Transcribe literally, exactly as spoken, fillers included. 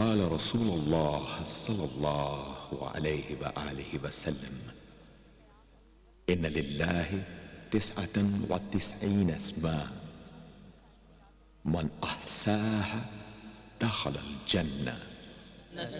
قال رسول الله صلى الله عليه وآله وسلم: إن لله تسعة وتسعين اسما من أحساها دخل الجنة.